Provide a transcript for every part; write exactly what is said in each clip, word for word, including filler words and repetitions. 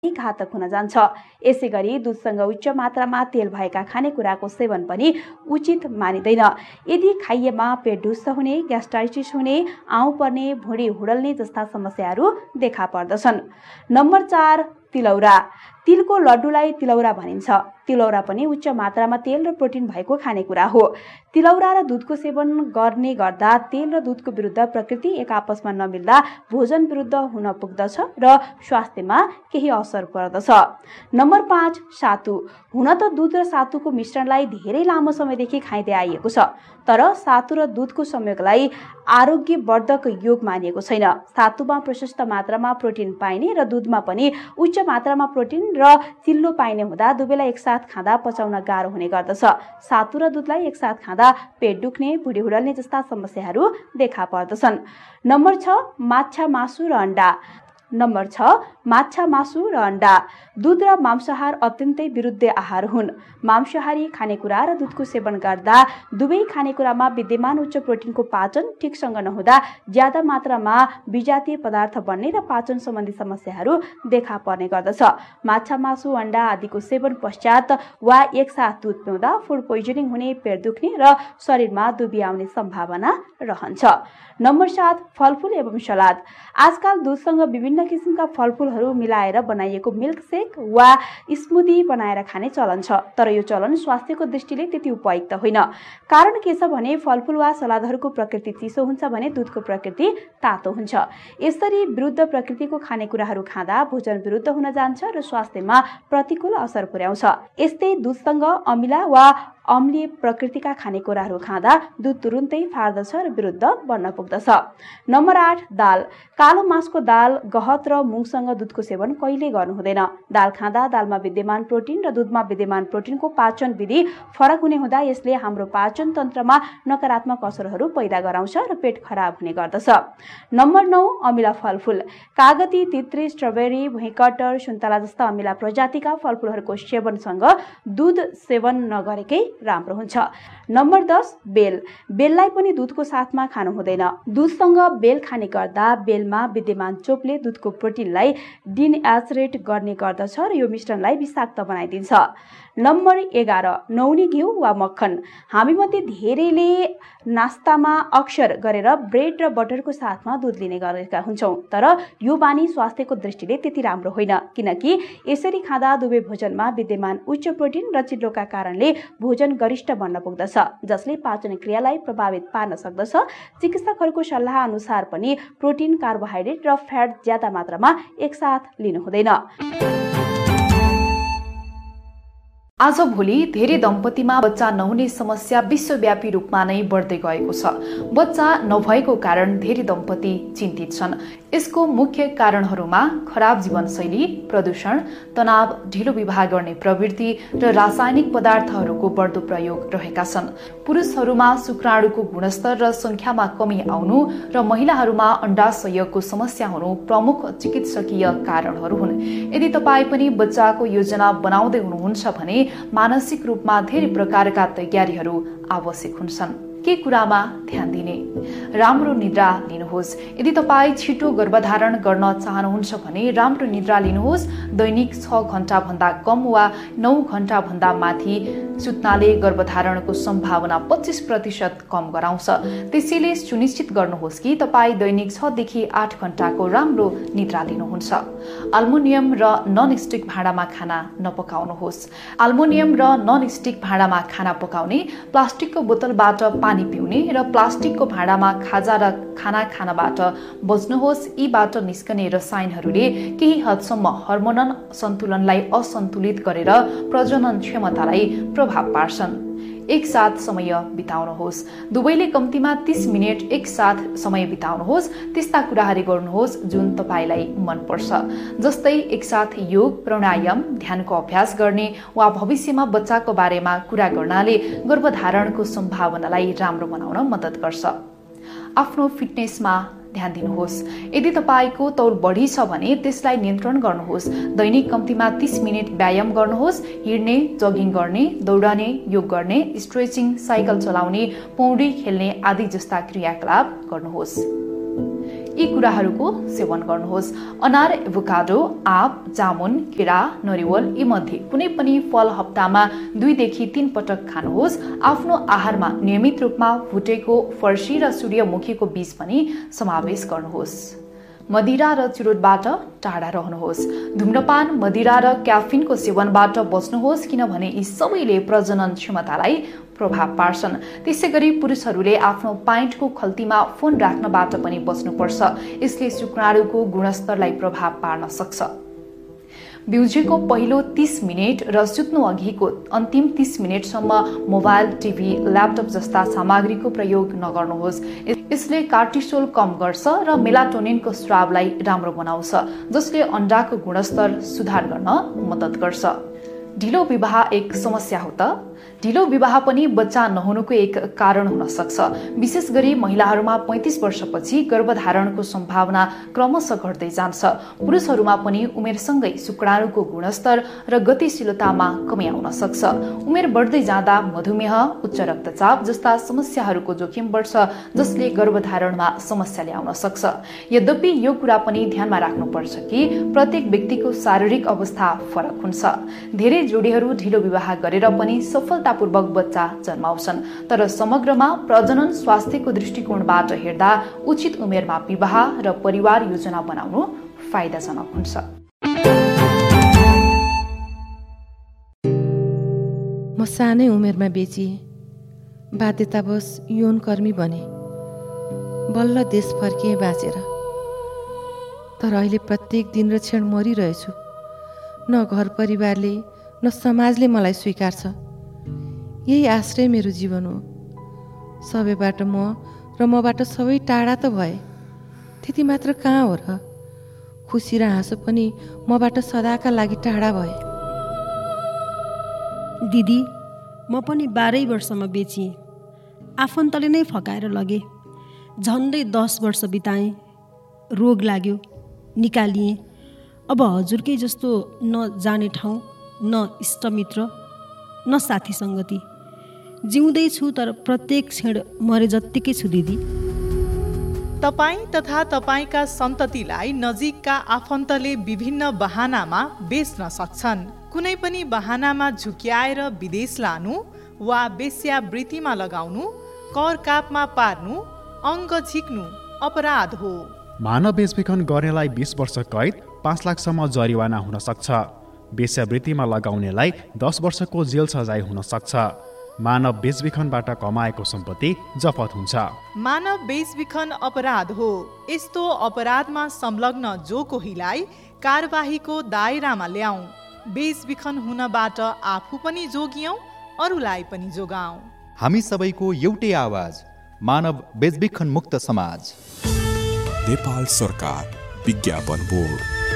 घातक हुन जान्छ। यसैगरी दूधसँग उच्च मात्रामा तेल भएका खानेकुराको सेवन पनि उचित मानिँदैन। यदि खाइएमा पेट ढुस्स हुने, ग्यास्ट्राइटिस हुने, आउँ पर्ने, भुँडी हुडल्ने जस्ता समस्याहरू देखा पर्दछन्। नम्बर चार, तिलौरा। तिलको लड्डुलाई तिलौरा भनिन्छ। तिलौरा पनि उच्च मात्रामा तेल र प्रोटिन भएको खानेकुरा हो। तिलौरा र दुधको सेवन गर्ने गर्दा तेल र दुधको विरुद्ध प्रकृति एक आपसमा नमिल्दा भोजन विरुद्ध हुन पुग्दछ र स्वास्थ्यमा केही असर पर्दछ। नम्बर पाँच, सातु। हुन त दुध र सातुको मिश्रणलाई धेरै लामो समयदेखि खाइँदै आइएको छ, तर सातु र दुधको संयोगलाई आरोग्यवर्धक योग मानिएको छैन। सातुमा प्रशस्त मात्रामा प्रोटिन पाइने र दुधमा पनि उच्च मात्रामा प्रोटिन र चिल्लो पाइने हुँदा दुवैलाई एकसाथ खाँदा पचाउन गाह्रो हुने गर्दछ। सातु र दुधलाई एकसाथ खाँदा पेट दुख्ने, भुँडी हुडल्ने जस्ता समस्याहरू देखा पर्दछन्। नम्बर छ, माछा, मासु र अण्डा। नम्बर छ, माछा, मासु र अण्डा। दुध र मांसाहार अत्यन्तै विरुद्ध आहार हुन्। मांसाहारी खानेकुरा र दुधको सेवन गर्दा दुवै खानेकुरामा विद्यमान उच्च प्रोटिनको पाचन ठिकसँग नहुँदा ज्यादा मात्रामा विजातीय पदार्थ बन्ने र पाचन सम्बन्धी समस्याहरू देखा पर्ने गर्दछ। माछा, मासु, अण्डा आदिको सेवन पश्चात वा एकसाथ दुध पिउँदा फुड पोइजनिङ हुने, पेट दुख्ने र शरीरमा दुबी आउने सम्भावना रहन्छ। नम्बर सात, फलफुल एवं सलाद। आजकल दुधसँग विभिन्न किसिमका फलफुलहरू मिलाएर बनाइएको मिल्क सेक वा स्मुदी बनाएर खाने चलन छ, तर यो चलन स्वास्थ्यको दृष्टिले त्यति उपयुक्त होइन। कारण के छ भने फलफुल वा सलादहरूको प्रकृति चिसो हुन्छ भने दुधको प्रकृति तातो हुन्छ। यसरी विरुद्ध प्रकृतिको खानेकुराहरू खाँदा भोजन विरुद्ध हुन जान्छ र स्वास्थ्यमा प्रतिकूल असर पुर्याउँछ। यस्तै दुधसँग अमिला वा अम्लीय प्रकृतिका खानेकुराहरू खाँदा दुध तुरुन्तै फाट्दछ र विरुद्ध बन्न पुग्दछ। नम्बर आठ, दाल। कालो मासको दाल, गहत र मुङसँग दुधको सेवन कहिले गर्नु हुँदैन। दाल खाँदा दालमा विद्यमान प्रोटिन र दुधमा विद्यमान प्रोटिनको पाचन विधि फरक हुने हुँदा यसले हाम्रो पाचन तन्त्रमा नकारात्मक असरहरू पैदा गराउँछ र पेट खराब हुने गर्दछ। नम्बर नौ, अमिला फलफुल। कागती, तित्री, स्ट्रबेरी, भुइँकटर, सुन्तला जस्ता अमिला प्रजातिका फलफुलहरूको सेवनसँग दुध सेवन नगरेकै राम्रो हुन्छ। नम्बर दस, बेल। बेललाई पनि दुधको साथमा खानु हुँदैन। दुधसँग बेल खाने गर्दा बेलमा विद्यमान चोपले दुधको प्रोटिनलाई डिनेचुरेट गर्ने गर्दछ र यो मिश्रणलाई विषाक्त बनाइदिन्छ। नम्बर एघार, नौनी घिउ वा मक्खन। हामी मध्ये धेरैले नास्तामा अक्सर गरेर ब्रेड र बटरको साथमा दुध लिने गरेका हुन्छौँ, तर यो बानी स्वास्थ्यको दृष्टिले त्यति राम्रो होइन, किनकि यसरी खाँदा दुवै भोजनमा विद्यमान उच्च प्रोटिन र चिल्लोका कारणले भोजन गरिष्ठ बन्न पुग्दछ, जसले पाचन क्रियालाई प्रभावित पार्न सक्दछ। चिकित्सकहरूको सल्लाह अनुसार पनि प्रोटिन, कार्बोहाइड्रेट र फ्याट ज्यादा मात्रामा एकसाथ लिनु हुँदैन। आजभोलि धेरै दम्पतिमा बच्चा नहुने समस्या विश्वव्यापी रूपमा नै बढ्दै गएको छ। बच्चा नभएको कारण धेरै दम्पति चिन्तित छन्। यसको मुख्य कारणहरूमा खराब जीवनशैली, प्रदूषण, तनाव, ढिलो विवाह गर्ने प्रवृत्ति र रासायनिक पदार्थहरूको बढ्दो प्रयोग रहेका छन्। पुरुषहरूमा शुक्राणुको गुणस्तर र संख्यामा कमी आउनु र महिलाहरूमा अण्डाशयको समस्या हुनु प्रमुख चिकित्सकीय कारणहरू हुन्। यदि तपाईँ पनि बच्चाको योजना बनाउँदै हुनुहुन्छ भने मानसिक रूपमा धेरै प्रकारका तयारीहरू आवश्यक हुन्छन्। के कुरामा ध्यान दिने? राम्रो निद्रा लिनुहोस्। यदि तपाईँ छिटो गर्भधारण गर्न चाहनुहुन्छ भने राम्रो निद्रा लिनुहोस्। दैनिक छ घण्टा भन्दा कम वा नौ घण्टा भन्दा माथि सुत्नाले गर्भधारणको सम्भावना पच्चीस प्रतिशत कम गराउँछ। त्यसैले सुनिश्चित गर्नुहोस् कि तपाईँ दैनिक छ देखि आठ घण्टाको राम्रो निद्रा लिनुहुन्छ। अल्मुनियम र नन स्टिक भाँडामा खाना नपकाउनुहोस्। अल्मुनियम र नन स्टिक भाँडामा खाना पकाउने, प्लास्टिकको बोतलबाट पानी पिउने र प्लास्टिकको भाँडामा खाजा र खाना खानबाट बच्नुहोस्। यीबाट निस्कने रसायनहरूले केही हदसम्म हर्मोनल सन्तुलनलाई असन्तुलित गरेर प्रजनन क्षमतालाई प्रभाव पार्छन्। एक साथ समय बिताउनुहोस्। दुवैले कम्तीमा तीस मिनट एक साथ समय बिताउनुहोस्। त्यस्ता कुराहरू गर्नुहोस् जुन तपाईलाई मनपर्छ, जस्तै एकसाथ योग, प्राणायाम, ध्यानको अभ्यास गर्ने वा भविष्यमा बच्चाको बारेमा कुरा गर्नाले गर्भधारणको सम्भावनालाई राम्रो बनाउन मद्दत गर्छ। आफ्नो फिटनेसमा ध्यान दिनुहोस्। यदि तपाईको तौल बढी छ भने त्यसलाई नियन्त्रण गर्नुहोस्। दैनिक कम्तीमा तीस मिनट व्यायाम गर्नुहोस्। हिँड्ने, जगिङ गर्ने, दौडने, योग गर्ने, स्ट्रेचिङ, साइकल चलाउने, पौडी खेल्ने आदि जस्ता क्रियाकलाप गर्नुहोस्। यी कुराहरूको सेवन गर्नुहोस्। अनार, एभोकाडो, आँप, जामुन, केरा, नरिवल यी मध्ये कुनै पनि फल हप्तामा दुईदेखि तीन पटक खानुहोस्। आफ्नो आहारमा नियमित रूपमा भुटेको फर्सी र सूर्यमुखीको बीज पनि समावेश गर्नुहोस्। मदिरा र चुरोटबाट टाढा रहनुहोस्। धूम्रपान, मदिरा र क्याफिनको सेवनबाट बच्नुहोस् किनभने यी सबैले प्रजनन क्षमतालाई प्रभाव पार्छन्। त्यसैगरी पुरुषहरूले आफ्नो पाइन्टको खल्तीमा फोन राख्नबाट पनि बच्नुपर्छ। यसले शुक्राणुको गुणस्तरलाई प्रभाव पार्न सक्छ। बिउजेको पहिलो तीस मिनेट र सुत्नु अघिको अन्तिम तीस मिनेटसम्म मोबाइल, टिभी, ल्यापटप जस्ता सामग्रीको प्रयोग नगर्नुहोस्। यसले कार्टिसोल कम गर्छ र मेलाटोनिनको स्रावलाई राम्रो बनाउँछ, जसले अण्डाको गुणस्तर सुधार गर्न मद्दत गर्छ। ढिलो विवाह एक समस्या हो त? ढिलो विवाह पनि बच्चा नहुनुको एक कारण हुन सक्छ। विशेष गरी महिलाहरूमा पैंतीस वर्षपछि गर्भधारणको सम्भावना क्रमशः घट्दै जान्छ। पुरुषहरूमा पनि उमेरसँगै शुक्राणुको गुणस्तर र गतिशीलतामा कमी आउन सक्छ। उमेर बढ्दै जाँदा मधुमेह, उच्च रक्तचाप जस्ता समस्याहरूको जोखिम बढ्छ, जसले गर्भधारणमा समस्या ल्याउन सक्छ। यद्यपि यो कुरा पनि ध्यानमा राख्नुपर्छ कि प्रत्येक व्यक्तिको शारीरिक अवस्था फरक हुन्छ। धेरै जोडीहरू ढिलो विवाह गरेर पनि सफलतापूर्वक बच्चा जन्माउँछन्, तर समग्रमा प्रजनन स्वास्थ्यको दृष्टिकोणबाट हेर्दा उचित उमेरमा विवाह र परिवार योजना बनाउनु फाइदाजनक हुन्छ। म सानै उमेरमा बेचिए, बाध्यतावश यौनकर्मी बने, बल्ल देश फर्किए बाँचेर। तर अहिले प्रत्येक दिन र क्षण मरिरहेछु। न घर परिवारले न समाजले मलाई स्वीकार्छ। यही आश्रय मेरो जीवन हो। सबैबाट म र मबाट सबै टाढा त भए, त्यति मात्र कहाँ हो र? खुसी र हाँसो पनि मबाट सदाका लागि टाढा भए। दिदी, म पनि बाह्रै वर्षमा बेचिएँ। आफन्तले नै फकाएर लगे। झन्डै दस वर्ष बिताएँ। रोग लाग्यो, निकालिएँ। अब हजुरकै जस्तो न जाने ठाउँ, न इष्टमित्र, न साथी सङ्गति। जिउँदैछु तर प्रत्येक क्षण मरे जत्तिकै छु दिदी। तपाईँ तथा तपाईँका सन्ततिलाई नजिकका आफन्तले विभिन्न बहानामा बेच्न सक्छन्। कुनै पनि बहानामा झुक्याएर विदेश लानु वा वेश्यावृत्तिमा लगाउनु, कर कापमा पार्नु, अङ्ग झिक्नु अपराध हो। मानव बेचबिखन गर्नेलाई बीस वर्ष कैद, पाँच लाखसम्म जरिवाना हुन सक्छ। वेश्यावृत्तिमा लगाउनेलाई दस वर्षको जेल सजाय हुन सक्छ। मानव बेचबिखनबाट कमाएको सम्पत्ति जफत हुन्छ। मानव बेचबिखन अपराध हो। यस्तो अपराधमा संलग्न जो कोहीलाई कारबाहीको दायरामा ल्याऊ। बेचबिखन हुनबाट आफू पनि जोगियौं, अरूलाई पनि जोगाऊ। हामी सबैको एउटै आवाज, मानव बेचबिखन मुक्त समाज। नेपाल सरकार विज्ञापन बोर्ड।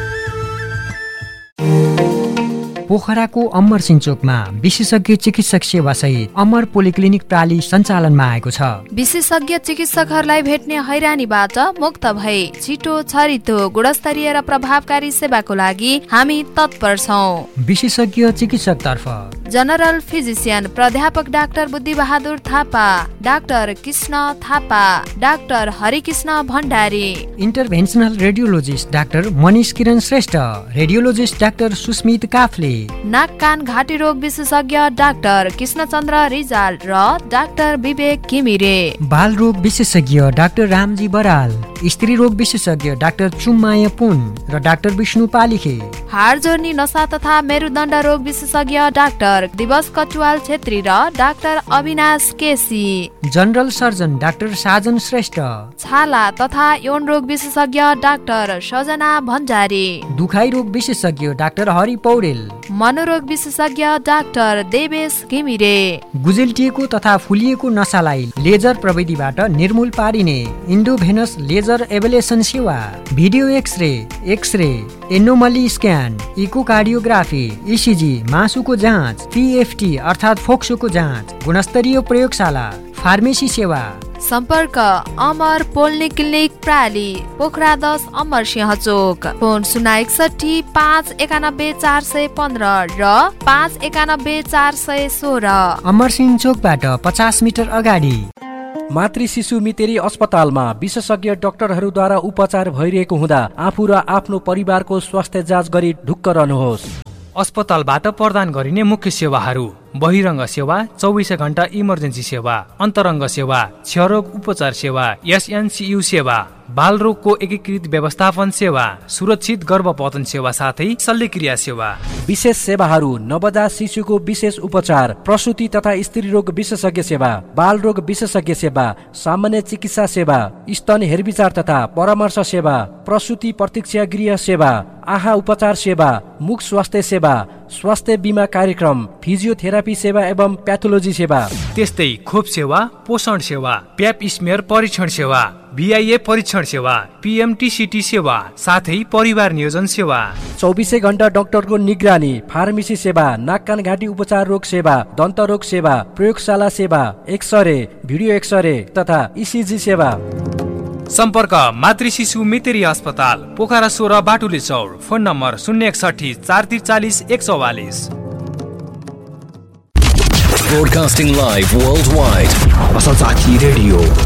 पोखराको अमरसिंह चोकमा विशेषज्ञ चिकित्सक सेवा सहित अमर पोलिक्लिनिक प्राली सञ्चालनमा आएको छ। विशेषज्ञ चिकित्सकहरूलाई भेट्ने हैरानीबाट मुक्त भई छिटो छरितो गुणस्तरीय र प्रभावकारी सेवाको लागि हामी तत्पर छौं। विशेषज्ञ चिकित्सक तर्फ जनरल फिजिशियन प्राध्यापक डाक्टर बुद्धि Bahadur Thapa, doctor Krishna Thapa, doctor Harikrishna Bhandari, इन्टरभेन्सनल radiologist doctor Manish किरण श्रेष्ठ, रेडियोलोजिस्ट डाक्टर सुस्मित काफ्ले, नाक कान घाँटी रोग विशेषज्ञ डाक्टर कृष्णचन्द्र रिजाल र डाक्टर विवेक घिमिरे, बाल रोग विशेषज्ञ डाक्टर रामजी बराल, स्त्री रोग विशेषज्ञ डाक्टर चुम्माया पुन र डाक्टर विष्णु पालिखे, हाड जोर्नी नसा तथा मेरुदण्ड रोग विशेषज्ञ डाक्टर दिवस कटुवाल छेत्री र doctor Avinash KC, general surgeon doctor साजन श्रेष्ठ, छाला तथा यौन रोग विशेषज्ञ डाक्टर सजना भण्डारी, दुखाइ रोग विशेषज्ञ डाक्टर हरि पौडेल, मनोरोग विशेषज्ञ डाक्टर देवेश घिमिरे, गुजेल्टिएको तथा फुलिएको नसालाई लेजर प्रविधिबाट निर्मूल पारिने इन्डोभेनस लेजर एभलेसन सेवा, video x-ray, x-ray, anomaly scan, echocardiography, ECG, मासुको जाँच, पीएफटी अर्थात् फोक्सोको जाँच, गुणस्तरीय प्रयोगशाला, फार्मेसी सेवा। सम्पर्क अमर पोलिक्लिनिक प्राली, पोखरा दस, अमरसिंह चोक। फोन शून्य एकसठी पाँच एकानब्बे चार सय पन्ध्र र पाँच एकानब्बे चार सय सोह्र। अमरसिंह चोकबाट पचास मिटर अगाडि। मातृ शिशु मितेरी अस्पतालमा विशेषज्ञ डाक्टरहरूद्वारा उपचार भइरहेको हुँदा आफू र आफ्नो परिवारको स्वास्थ्य जाँच गरी ढुक्क रहनुहोस्। अस्पतालबाट प्रदान गरिने मुख्य सेवाहरू: बहिरङ्ग सेवा, चौबिस घण्टा इमर्जेन्सी सेवा, अन्तरङ्ग सेवा, क्षयरोग उपचार सेवा, एसएनसीयू सेवा, बालरोगको एकीकृत व्यवस्थापन सेवा, सुरक्षित गर्भपतन सेवा साथै शल्यक्रिया सेवा। विशेष सेवाहरू: नवजात शिशुको विशेष उपचार, प्रसुति तथा स्त्री रोग विशेषज्ञ सेवा, बाल रोग विशेषज्ञ सेवा, सामान्य चिकित्सा सेवा, स्तन हेरविचार तथा परामर्श सेवा, प्रसुति प्रतीक्षा गृह सेवा, आहा उपचार सेवा, मुख स्वास्थ्य सेवा, स्वास्थ्य बीमा कार्यक्रम, फिजियोथेरापी सेवा एवं प्याथोलोजी सेवा। त्यस्तै खोप सेवा, पोषण सेवा, प्याप स्मेयर परीक्षण सेवा, बीआईए परीक्षण सेवा, पीएमटीसीटी सेवा साथै परिवार नियोजन सेवा। चौबिसै घण्टा डाक्टरको निगरानी, फार्मेसी सेवा, नाक कान घाँटी उपचार रोग सेवा, दन्त रोग सेवा, प्रयोगशाला सेवा, एक्सरे, भिडियो एक्सरे तथा इसिजी सेवा। सम्पर्क मातृ शिशु मितेरी अस्पताल, पोखरा सोह्र, बाटुले चौर। फोन नम्बर शून्य एकसठी चार त्रिचालिस एक चौवालिस। Broadcasting live worldwide. Vasantsati Radio.